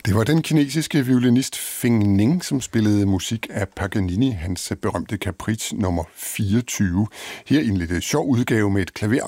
Det var den kinesiske violinist Feng Ning, som spillede musik af Paganini, hans berømte Caprice nummer 24. Her i en lidt sjov udgave med et klaver